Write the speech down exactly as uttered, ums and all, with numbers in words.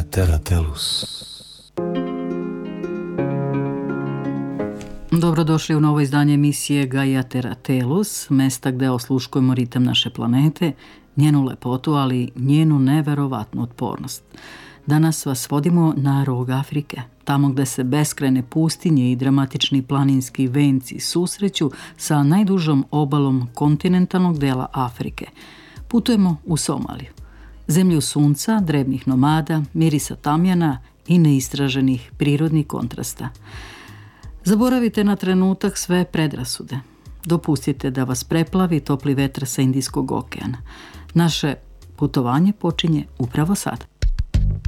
Terra Tellus. Dobrodošli u novo izdanje emisije Gaia Terra Tellus, mesta gde osluškujemo ritam naše planete, njenu lepotu, ali njenu neverovatnu otpornost. Danas vas vodimo na rog Afrike, tamo gde se beskrajne pustinje i dramatični planinski venci susreću sa najdužom obalom kontinentalnog dela Afrike. Putujemo u Somaliju, zemlju sunca, drevnih nomada, mirisa tamjana i neistraženih prirodnih kontrasta. Zaboravite na trenutak sve predrasude. Dopustite da vas preplavi topli vetar sa Indijskog okeana. Naše putovanje počinje upravo sad.